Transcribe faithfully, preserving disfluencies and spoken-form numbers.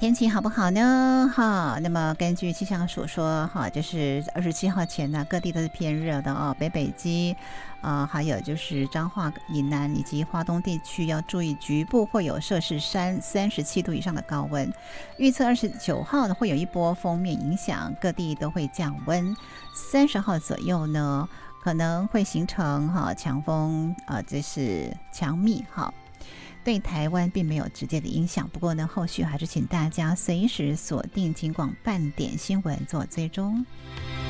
天气好不好呢？哈，那么根据气象署说，哈，就是二十七号前呢，各地都是偏热的哦。北北基，啊、还有就是彰化以南以及花东地区要注意，局部会有摄氏三三十七度以上的高温。预测二十九号呢会有一波锋面影响，各地都会降温。三十号左右呢，可能会形成哈强风，啊、这是强密哈。对台湾并没有直接的影响，不过呢，后续还是请大家随时锁定金广半点新闻做追踪。